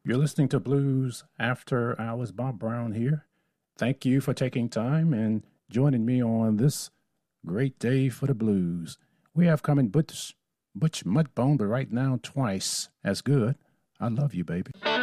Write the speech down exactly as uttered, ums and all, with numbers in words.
You're listening to Blues After Hours. Bob Brown here. Thank you for taking time and joining me on this great day for the blues. We have coming Butch, Butch Mudbone, but right now twice as good. I love you, baby.